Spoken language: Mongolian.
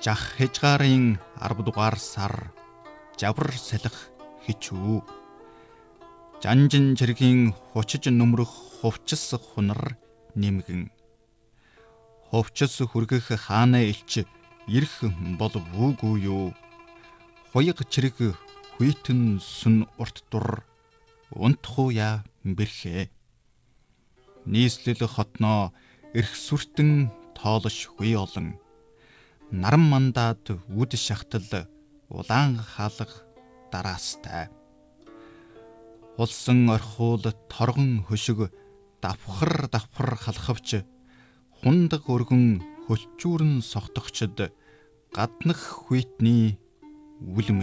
Жах хязгаарын 10 дугаар сар жавар салхи хичүү. Жанжин чиргийн хучиж нүмрэх хувцас хунар нэмгэн. Хувцас хүргэх хаана илч ирэх бол вүүгүй юу. Хоёг чирэг хүйтэн сүн урт дур унтхуя бэрхэ. Нийслэл хотноо эрх сүртэн тоолш хүй олон. Наран мандаад үд шахтал улаан хаалга дараастай. Улсан орхиул торгон хөшиг давхар халхавч хундаг өргөн хөлчүүрэн согтогчд гаднах хүйтний үлм